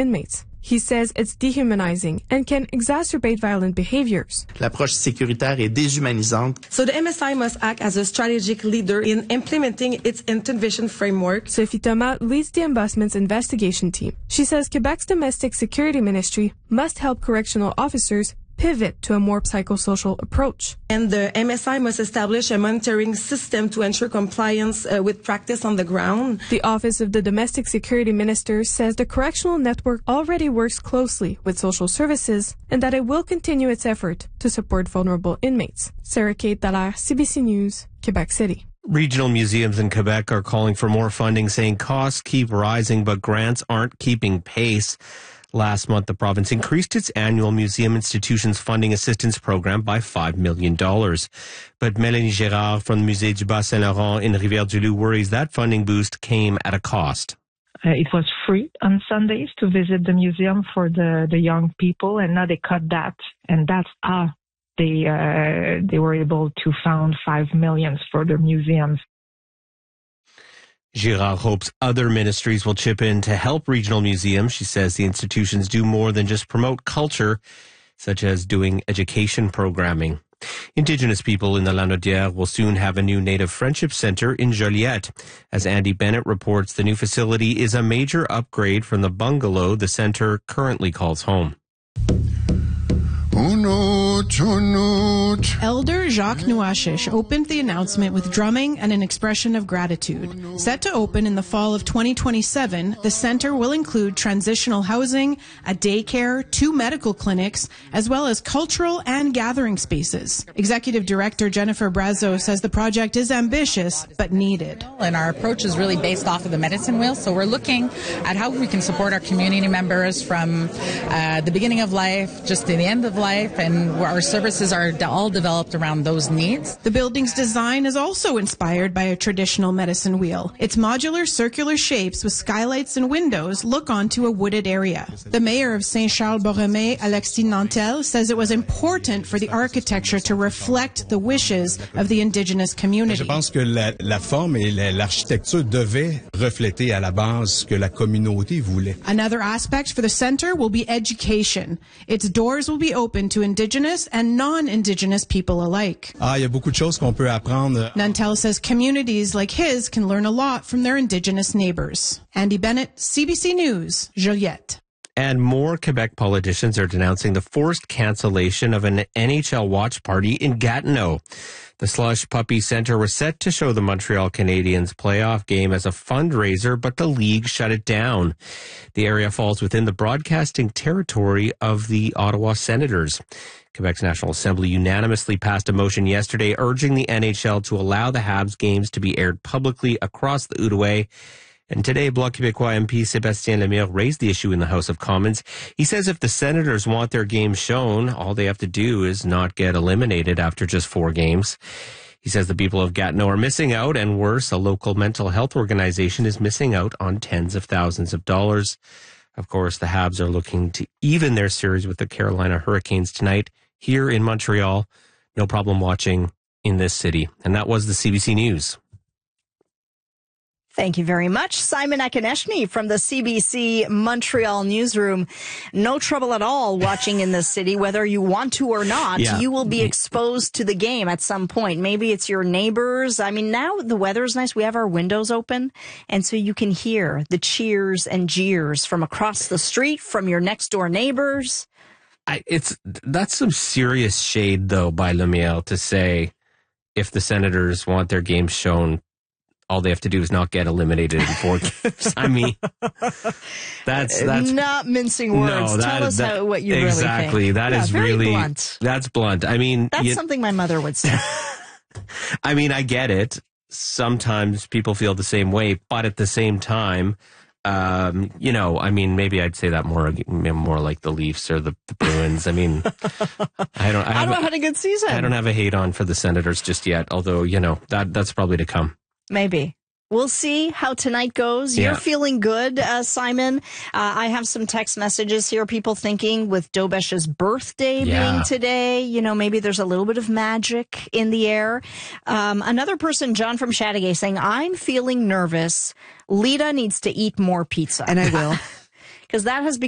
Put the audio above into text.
inmates. He says it's dehumanizing and can exacerbate violent behaviors. L'approche sécuritaire est déshumanisante. So the MSI must act as a strategic leader in implementing its intervention framework. Sophie Thomas leads the ombudsman's investigation team. She says Quebec's domestic security ministry must help correctional officers pivot to a more psychosocial approach. And the MSI must establish a monitoring system to ensure compliance with practice on the ground. The Office of the Domestic Security Minister says the correctional network already works closely with social services and that it will continue its effort to support vulnerable inmates. Sarah Kate Dallaire, CBC News, Quebec City. Regional museums in Quebec are calling for more funding, saying costs keep rising, but grants aren't keeping pace. Last month, the province increased its annual Museum Institutions Funding Assistance Program by $5 million. But Mélanie Gérard from the Musée du Bas-Saint-Laurent in Rivière-du-Loup worries that funding boost came at a cost. It was free on Sundays to visit the museum for the young people, and now they cut that, and that's how they were able to fund $5 million for the museums. Girard hopes other ministries will chip in to help regional museums. She says the institutions do more than just promote culture, such as doing education programming. Indigenous people in the Lanaudière will soon have a new Native Friendship Center in Joliette. As Andy Bennett reports, the new facility is a major upgrade from the bungalow the center currently calls home. Elder Jacques Nouashish opened the announcement with drumming and an expression of gratitude. Set to open in the fall of 2027, the center will include transitional housing, a daycare, 2 medical clinics, as well as cultural and gathering spaces. Executive Director Jennifer Brazo says the project is ambitious but needed. And our approach is really based off of the medicine wheel, so we're looking at how we can support our community members from the beginning of life just to the end of life, and our services are all developed around those needs. The building's design is also inspired by a traditional medicine wheel. Its modular circular shapes with skylights and windows look onto a wooded area. The mayor of Saint-Charles-Borromée, Alexis Nantel, says it was important for the architecture to reflect the wishes of the indigenous community. Je pense que la forme et l'architecture devaient refléter à la base ce que la communauté voulait. Another aspect for the center will be education. Its doors will be open to indigenous and non-indigenous people alike. Il y a beaucoup de choses qu'on peut apprendre. Nantel says communities like his can learn a lot from their indigenous neighbors. Andy Bennett, CBC News, Joliette. And more Quebec politicians are denouncing the forced cancellation of an NHL watch party in Gatineau. The Slush Puppy Centre was set to show the Montreal Canadiens playoff game as a fundraiser, but the league shut it down. The area falls within the broadcasting territory of the Ottawa Senators. Quebec's National Assembly unanimously passed a motion yesterday urging the NHL to allow the Habs games to be aired publicly across the Outaouais. And today, Bloc Québécois MP Sébastien Lemire raised the issue in the House of Commons. He says if the Senators want their games shown, all they have to do is not get eliminated after just 4 games. He says the people of Gatineau are missing out, and worse, a local mental health organization is missing out on tens of thousands of dollars. Of course, the Habs are looking to even their series with the Carolina Hurricanes tonight here in Montreal. No problem watching in this city. And that was the CBC News. Thank you very much, Simon Akoneshny from the CBC Montreal newsroom. No trouble at all watching in this city, whether you want to or not. Yeah. You will be exposed to the game at some point. Maybe it's your neighbors. I mean, now the weather is nice. We have our windows open, and so you can hear the cheers and jeers from across the street, from your next door neighbors. That's some serious shade, though, by Lemire to say if the Senators want their games shown, all they have to do is not get eliminated in 4 games. I mean, that's not mincing words. No, Tell us what you exactly. really think. That is really blunt. That's blunt. I mean, that's something my mother would say. I mean, I get it. Sometimes people feel the same way, but at the same time, you know, I mean, maybe I'd say that more like the Leafs or the Bruins. I mean, I don't had a good season. I don't have a hate on for the Senators just yet, although, you know, that's probably to come. Maybe. We'll see how tonight goes. You're feeling good, Simon. I have some text messages here. People thinking with Dobesh's birthday being today, you know, maybe there's a little bit of magic in the air. Another person, John from Chateauguay, saying, I'm feeling nervous. Lita needs to eat more pizza. And I will. Because that has become